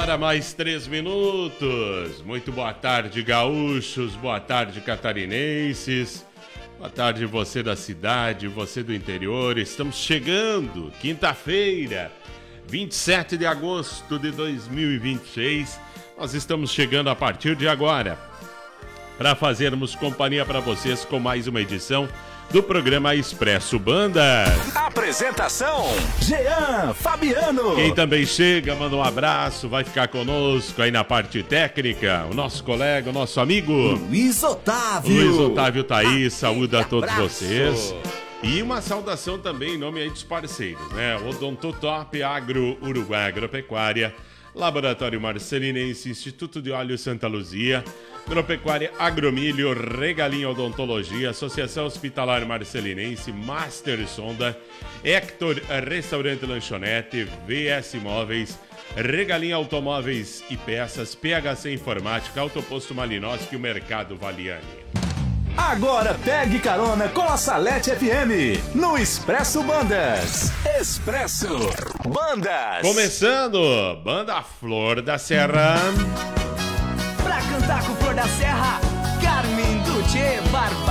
hora mais 3 minutos. Muito boa tarde, gaúchos. Boa tarde, catarinenses. Boa tarde, você da cidade, você do interior. Estamos chegando, quinta-feira, 27 de agosto de 2026. Nós estamos chegando a partir de agora para fazermos companhia para vocês com mais uma edição do programa Expresso Bandas. Apresentação: Jean Fabiano. Quem também chega, manda um abraço, vai ficar conosco aí na parte técnica, o nosso colega, o nosso amigo Luiz Otávio. Luiz Otávio tá aí, saúda a todos vocês. E uma saudação também em nome aí dos parceiros, né? Odontotop Agro Uruguai Agropecuária, Laboratório Marcelinense, Instituto de Óleo Santa Luzia, Agropecuária Agromilho, Regalinha Odontologia, Associação Hospitalar Marcelinense, Master Sonda, Hector Restaurante Lanchonete, VS Imóveis, Regalinha Automóveis e Peças, PHC Informática, Autoposto Malinowski e o Mercado Valiani. Agora pegue carona com a Salete FM no Expresso Bandas. Expresso Bandas. Começando, Banda Flor da Serra. Pra cantar com Flor da Serra, Carmen Duche Barbosa.